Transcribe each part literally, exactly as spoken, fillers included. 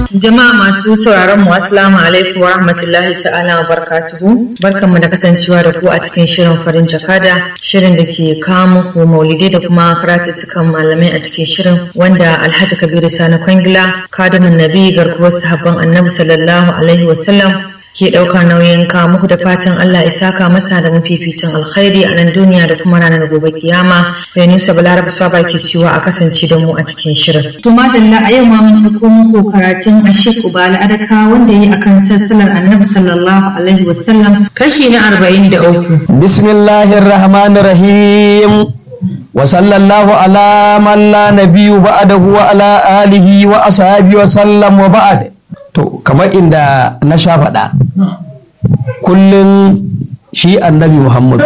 Jama'a masu sauraron mu assalamu alaikum wa rahmatullahi ta'ala wa barakatuhu. Barkanmu da kasancewa da ku a cikin shirin farin jakada, shirin da ke kawo muku maulidi da kuma karatuttukan malamai a cikin shirin, wanda Alhaji Kabiru Sani Kwangila, kadamin Nabi garkuwar sahabban Annabi sallallahu alaihi wasallam ke ɗaukar nauyin kawo muku, da fatan Allah ya saka masa da mafificin alkhairi a nan duniya da kuma ranar gobe kiyama. Fainusa Balaraba Saba ke cewa a kasance da mu a cikin shirin. To madalla, a yau ma mun ɗauko muku karatun Ashik Ubala Adaka wanda yi akan sassalar Annabi sallallahu alaihi wasallam kashi na arba'in da uku. Bismillahir Rahmanir Rahim. Wa sallallahu ala man la nabiyyu ba'dahu wa ala alihi wa ashabihi wa sallam wa ba'd. To kamar inda na sha faɗa kullum shi annabi Muhammad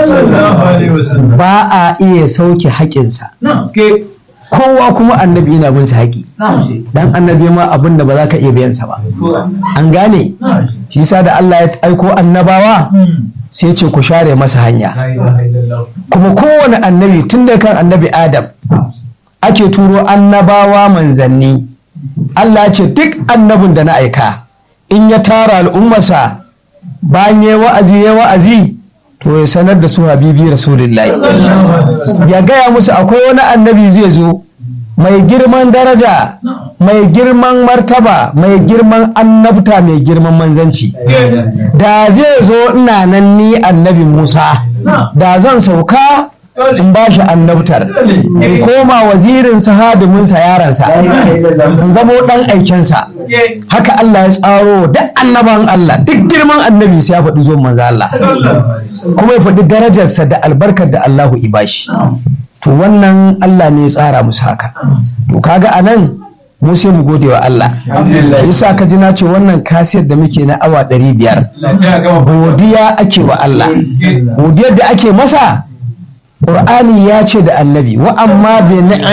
ba a iya sauke haƙinsa, kowa kuma annabi yana bin sa haƙi, dan annabi ma abin da ba za ka iya biyansa ba, an gane shi sa da Allah ya aiko annabawa sai ce ku share masa hanya. Kuma kowane annabi tun da kan annabi Adam ake turo annabawa manzanni. Allah ce duk annabin da na aika in ya tara al'ummarsa bayan ya wa'azi ya wa'azi to ya sanar da su habibi rasulullahi, ya gaya musu akwai wani annabi zai zo mai girman daraja, mai girman martaba, mai girman annabta, mai girman manzanci. Da zai zo ina nan ni annabi Musa, da zan sauka in ba shi annabtar, in koma wazirinsa, hadiminsa, yaransa, in zamo dan aikinsa. Haka Allah ya tsaro duk annaban Allah, duk girman annabi sai ya faɗi zuwan manzo Allah, kuma ya faɗi darajarsa da albarkar da Allahu ibashi. To wannan Allah ne ya tsara musu haka. To kaga anan mu sai mu gode wa Allah. Yasa ka ji na ce wannan kasiyar da muke na awa ɗari biyar godiya ake wa Allah. Godiyar da ake masa, Qur'ani ya ce da annabi wa amma bi ni'am